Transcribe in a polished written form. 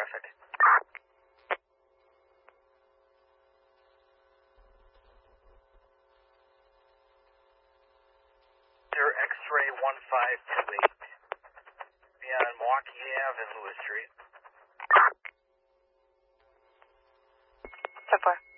traffic. X-ray 1528 beyond Milwaukee Ave and Lewis Street. 10-4.